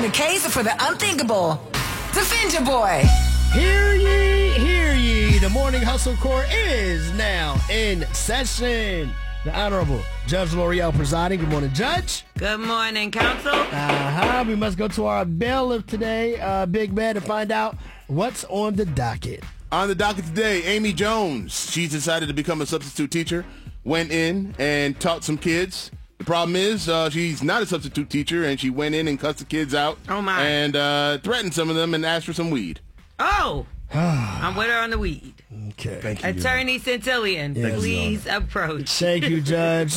the case for the unthinkable. Defend your boy. Hear ye, hear ye. The Morning Hustle Court is now in session. The Honorable Judge L'Oreal presiding. Good morning, Judge. Good morning, Counsel. We must go to our bailiff today, Big Man, to find out what's on the docket. On the docket today, Amy Jones. She's decided to become a substitute teacher. Went in and taught some kids. The problem is she's not a substitute teacher, and she went in and cussed the kids out. Oh, my. And threatened some of them and asked for some weed. Oh, I'm with her on the weed. Okay. Thank you. Attorney Centillion, please approach. Thank you, Judge.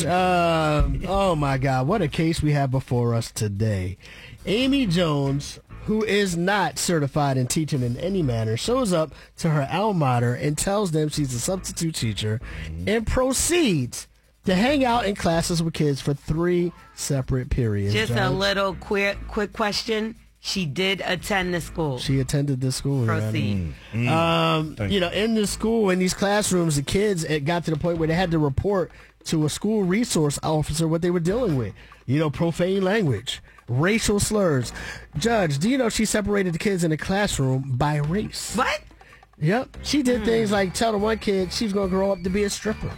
Oh, my God. What a case we have before us today. Amy Jones, who is not certified in teaching in any manner, shows up to her alma mater and tells them she's a substitute teacher and proceeds to hang out in classes with kids for 3 separate periods. Just Judge. a little quick question. She did attend the school. She attended this school. Proceed. In the school, in these classrooms, the kids, it got to the point where they had to report to a school resource officer what they were dealing with. Profane language, racial slurs. Judge, do you know she separated the kids in the classroom by race? What? Yep. She did things like tell the one kid she's going to grow up to be a stripper.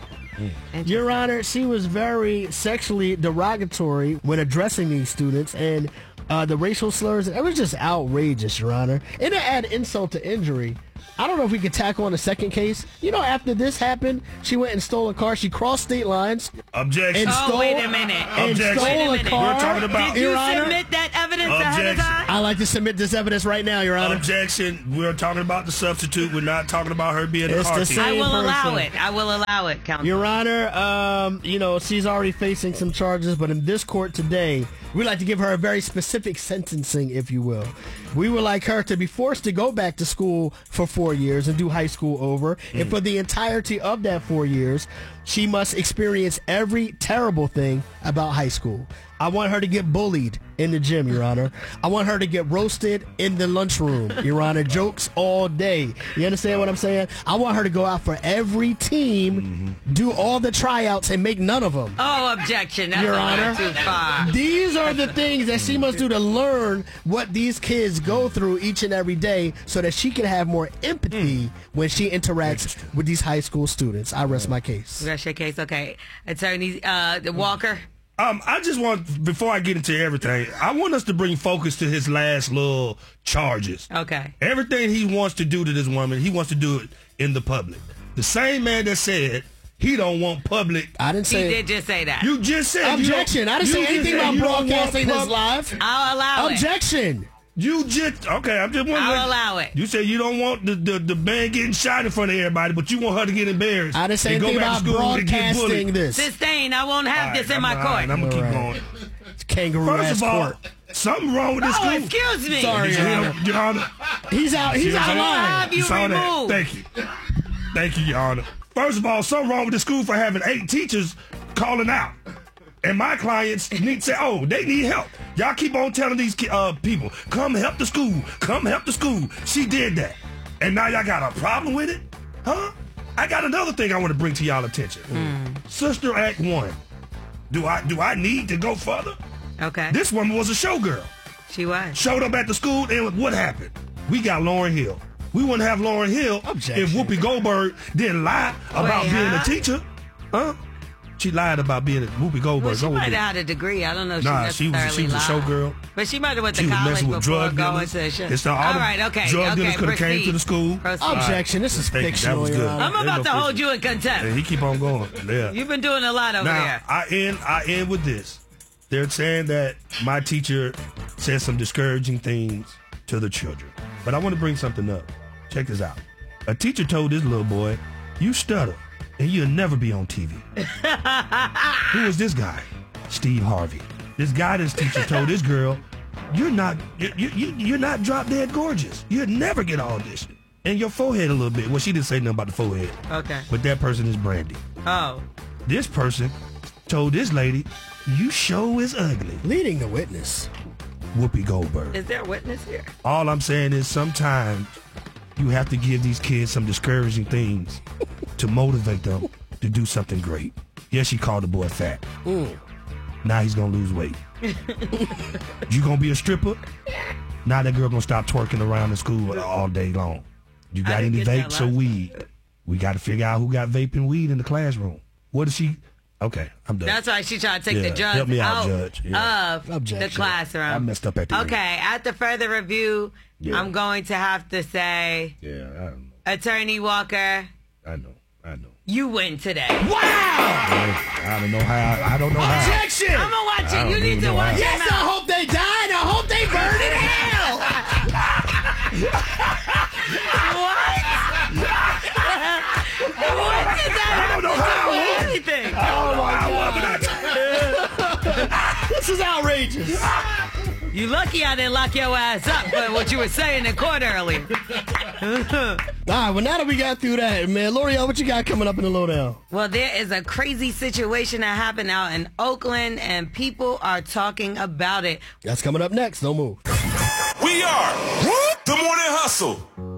Your Honor, she was very sexually derogatory when addressing these students, and the racial slurs, it was just outrageous, Your Honor. And to add insult to injury, I don't know if we could tackle on a second case. After this happened, she went and stole a car. She crossed state lines. Objection. Wait a minute. And Objection. stole a car. We're talking about... Did you Your Honor? submit that evidence ahead of time? I like to submit this evidence right now, Your Honor. Objection. We're talking about the substitute. We're not talking about her being a It's car the teacher. I same will allow person. it. I will allow it, Counsel. Your Honor, she's already facing some charges, but in this court today, we'd like to give her a very specific sentencing, if you will. We would like her to be forced to go back to school for 4 years and do high school over. And for the entirety of that 4 years, she must experience every terrible thing about high school. I want her to get bullied in the gym, Your Honor. I want her to get roasted in the lunchroom, Your Honor. Jokes all day. You understand what I'm saying? I want her to go out for every team, do all the tryouts, and make none of them. Oh, objection. That's Your a Honor. little too far. These are the things that she must do to learn what these kids go through each and every day so that she can have more empathy when she interacts with these high school students. I rest my case. That's your case. Okay. Attorney Walker. I just want, before I get into everything, I want us to bring focus to his last little charges. Okay. Everything he wants to do to this woman, he wants to do it in the public. The same man that said he don't want public. I didn't He say did just say that. You just said objection. I didn't say anything about broadcasting this live. I'll allow it. Objection. You just, okay, I'm just wondering. I'll allow it. You said you don't want the man getting shot in front of everybody, but you want her to get embarrassed. I didn't say and go anything back about to school and get bullied. broadcasting this. Sustain. I won't have this in my court. I'm going to keep going. It's kangaroo First ass of all, court. something wrong with this Oh, school. excuse me. Sorry, Your Honor. Your Honor. He's out of I'll line. have you saw that. removed. Thank you. Thank you, Your Honor. First of all, something wrong with the school for having 8 teachers calling out. And my clients need to say, oh, they need help. Y'all keep on telling these people, come help the school. Come help the school. She did that. And now y'all got a problem with it? Huh? I got another thing I want to bring to y'all attention. Sister Act 1. Do I need to go further? Okay. This woman was a showgirl. She was. Showed up at the school, and what happened? We got Lauryn Hill. We wouldn't have Lauryn Hill Objection. if Whoopi Goldberg didn't lie about Wait, being huh? a teacher. Huh? She lied about being a Whoopi Goldberg. Well, she Don't might do it. have had a degree. I don't know if Nah, she she was necessarily a showgirl. But she might have went to She was college messing with before drug going dealers. to show. It's all All the right, okay. drug dealers could have came proceed. to the school. Proceed. Objection. This is Thank you. That fictional, was Your good. Honor. I'm about to hold you in contempt. And he keep on going. Yeah. You've been doing a lot over Now, there. I end with this. They're saying that my teacher said some discouraging things to the children. But I want to bring something up. Check this out. A teacher told this little boy, you stutter, and you'll never be on TV. Who is this guy? Steve Harvey. This guidance teacher told this girl, you're not drop dead gorgeous. You'll never get auditioned. And your forehead a little bit. Well, she didn't say nothing about the forehead. Okay. But that person is Brandy. Oh. This person told this lady, you show is ugly. Leading the witness. Whoopi Goldberg. Is there a witness here? All I'm saying is sometimes you have to give these kids some discouraging things to motivate them to do something great. Yes, she called the boy fat. Now he's going to lose weight. You gonna be a stripper? Now that girl gonna stop twerking around the school all day long. You got any vapes or weed? We got to figure out who got vape and weed in the classroom. What is she? Okay, I'm done. That's why she tried to take the drugs help me out, out Judge. Yeah. of Objection. the classroom. I messed up at the end. Okay, after further review, I'm going to have to say, Yeah, Attorney Walker, I know. you win today. Wow! I don't know how. Objection! I'm going to watch I it. don't You need even to know watch how. it. Yes, I hope they die and I hope they burn in hell! What did that have to do with anything? This is outrageous. You lucky I didn't lock your ass up for what you were saying in court earlier. All right, well, now that we got through that, man, L'Oreal, what you got coming up in the lowdown? Well, there is a crazy situation that happened out in Oakland, and people are talking about it. That's coming up next. Don't move. We are the Morning Hustle.